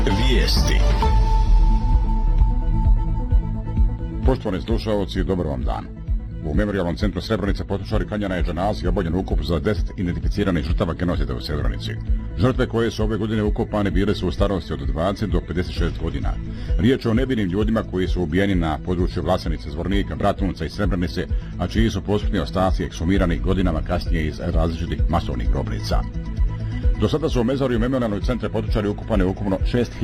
Vijesti. Poštovani slušaoci, dobar vam dan. U Memorijalnom centru Srebrenica potrošari klanjana je dženaza i obavljen ukop za 10 identificiranih žrtava genocida u Srebrenici. Žrtve koje su ove godine ukopane bile su u starosti od 20 do 56 godina. Riječ je o nevinim ljudima koji su ubijeni na području Vlasenice, Zvornika, Bratunca i Srebrenice, a čiji su posmrtni ostaci ekshumirani godinama kasnije iz različitih masovnih grobnica. Do sada su u mezariju Memorijalnog centra potrošari ukopane ukupno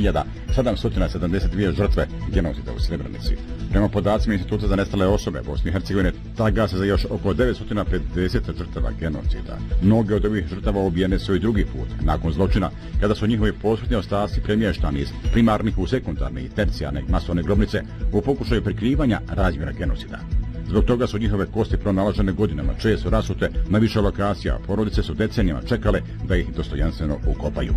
6772 žrtve genocida u Srebrenici. Prema podacima Instituta za nestale osobe Bosne i Hercegovine, traga se za još oko 950 žrtava genocida. Mnoge od ovih žrtava ubijene su i drugi put, nakon zločina, kada su njihovi posmrtni ostaci premještani iz primarnih u sekundarne i tercijarne masovne grobnice u pokušaju prikrivanja razmjera genocida. Zbog toga su njihove kosti pronalažene godinama, često rasute na više lokacija, porodice su decenijama čekale da ih dostojanstveno ukopaju.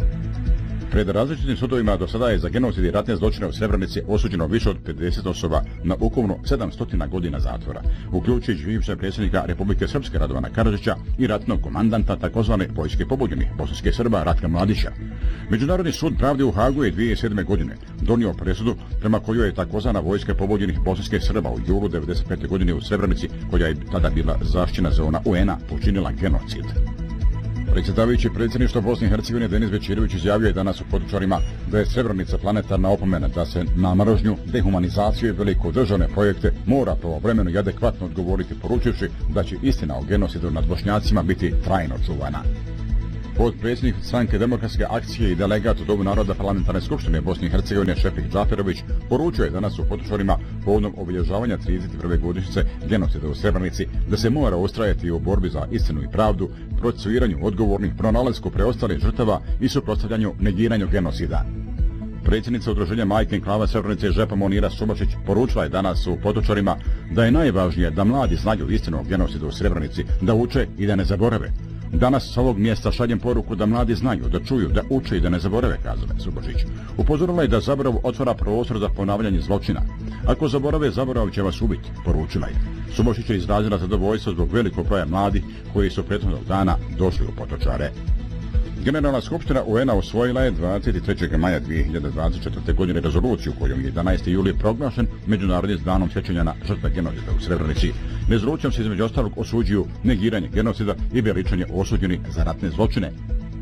Pred različitim sudovima do sada je za genocid i ratne zločine u Srebrenici osuđeno više od 50 osoba na ukupno 700 godina zatvora, uključujući bivšeg predsjednika Republike Srpske Radovana Karadžića i ratnog komandanta takozvane vojske pobunjenih bosanskih Srba Ratka Mladića. Međunarodni sud pravde u Hagu je 2007. godine donio presudu prema kojoj je takozvana vojska pobunjenih bosanskih Srba u julu 1995. godine u Srebrenici, koja je tada bila zaštićena zona UN-a, počinila genocid. Predsjedavajući predsjedništva Bosne i Hercegovine Denis Bećirović izjavio je danas u podučarima da je Srebrenica planetarna opomena, da se na mržnju, dehumanizaciju i velikodržavne projekte mora pravovremeno i adekvatno odgovoriti, poručivši da će istina o genocidu nad Bošnjacima biti trajno čuvana. Potpredsjednik stranke Demokratske akcije i delegat od Domu naroda Parlamentarne skupštine Bosne i Hercegovine Šefik Džaferović poručio je danas u podučarima povodom obilježavanja 31. godišnjice genocida u Srebrenici da se mora ustrajati u borbi za istinu i pravdu, procesuiranju odgovornih, pronalasku preostalih žrtava i suprotstavljanju negiranju genocida. Predsjednica udruženja Majke Enklava Srebrenice Žepa Monira Subašić poručila je danas u podučarima da je najvažnije da mladi znaju istinu o genocidu u Srebrenici, da uče i da ne zaborave. Danas s ovog mjesta šaljem poruku da mladi znaju, da čuju, da uče i da ne zaborave, kazala je Subašić. Upozorila je da zaborav otvara prostor za ponavljanje zločina. Ako zaborave, zaborav će vas ubiti, poručila je. Subašić je izrazila zadovoljstvo zbog velikog broja mladih koji su prethodnog dana došli u potočare. Generalna skupština UN-a usvojila je 23. maja 2024. godine rezoluciju kojom je 11. juli proglašen Međunarodnim danom sjećanja na žrtve genocida u Srebrenici. Rezolucijom se između ostalog osuđuju negiranje genocida i veličanje osuđenih za ratne zločine.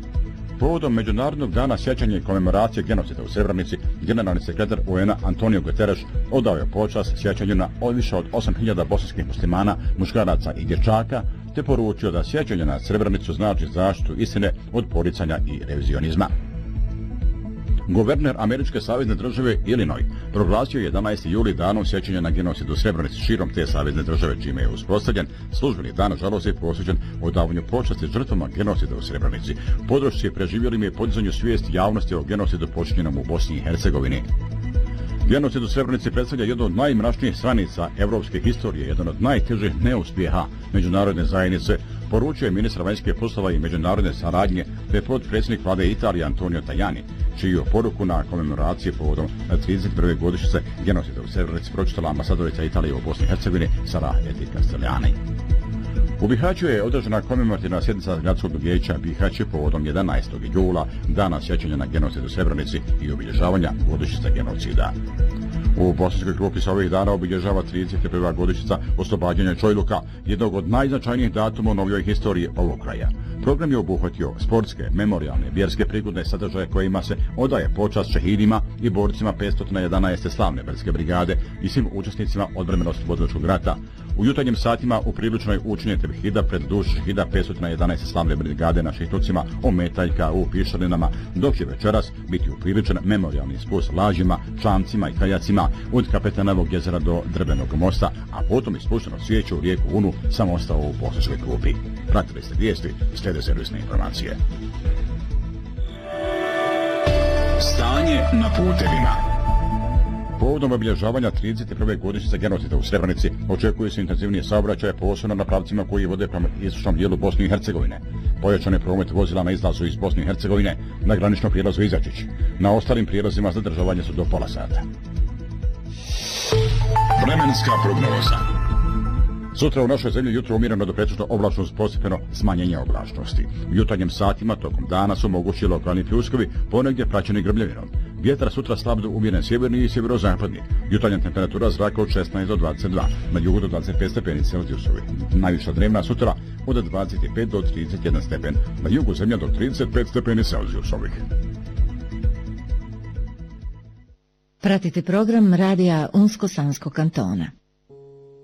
Povodom Međunarodnog dana sjećanja i komemoracije genocida u Srebrenici, generalni sekretar UN-a Antonio Guterres odao je počast sjećanju na više od 8000 bosanskih muslimana, muškaraca i dječaka, te poručio da sjećanje na Srebrenicu znači zaštitu istine od poricanja i revizionizma. Guverner Američke savezne države Illinois proglasio je 11. juli danom sjećanja na genocid u Srebrenici širom te savezne države, čime je uspostavljen službeni dan žalosti posvećen odavanju počasti žrtvama genocida u Srebrenici, podršci preživjelim i podizanju svijesti javnosti o genocidu počinjenom u Bosni i Hercegovini. Genocid u Srebrenici predstavlja jednu od najmračnijih stranica evropske historije, jedan od najtežih neuspjeha međunarodne zajednice, poručio je ministar vanjskih poslova i međunarodne saradnje te potpredsjednik vlade Italije Antonio Tajani, čiju poruku na komemoraciji povodom 31. godišnjice genocida u Srebrenici pročitala ambasadorica Italije u Bosni i Hercegovini Sara Eti Castellani. U Bihaću je održana komemorativna sjednica gradskog vijeća Bihaća povodom 11. jula, dana sjećanja na genocid u Srebrenici i obilježavanja godišnjice genocida. U Bosanskoj Krupi se ovih dana obilježava 31. godišnjica oslobađanja Čojluka, jednog od najznačajnijih datuma u novijoj historiji ovog kraja. Program je obuhvatio sportske, memorijalne, vjerske prigodne sadržaje kojima se odaje počast šehidima i borcima 511. slavne verske brigade i svim učesnicima odbrambeno-oslobodilačkog rata. U jutarnjim satima u priručnoj učinje tevhida pred duš šehida 511. slavne brigade na Šihtucima, Ometaljka u Pišalinama, dok će večeras biti upriličen memorijalni spust lažima, čamcima i kajacima od Kapetanovog jezera do Drvenog mosta, a potom ispušteno svijeću u rijeku Unu sa mosta u Bosanskoj Krupi. Pratili ste vijesti, slijede servisne informacije. Stanje na putevima. Povodom obilježavanja 31. godišnjice genocida u Srebrenici očekuje se intenzivnije saobraćaje posebno na pravcima koji vode prema istočnom dijelu Bosne i Hercegovine. Pojačan je promet vozila na izlazu iz Bosne i Hercegovine na graničnom prijelazu Izačić. Na ostalim prijelazima zadržavanje su do pola sata. Vremenska prognoza. Sutra u našoj zemlji jutro umjereno do pretežno oblačno uz postepeno smanjenje oblačnosti. U jutarnjim satima tokom dana su mogući lokalni pljuskovi, ponegdje praćeni grmljavinom. Vjetar sutra slab do umjeren sjeverni i sjeverozapadni. Jutarnja temperatura zraka od 16 do 22, na jugu do 25 stepeni Celzijusovi. Najviša dnevna sutra od 25 do 31 stepen, na jugu zemlja do 35 stepeni Celzijusovih. Pratite program radija Unsko-Sanskog kantona.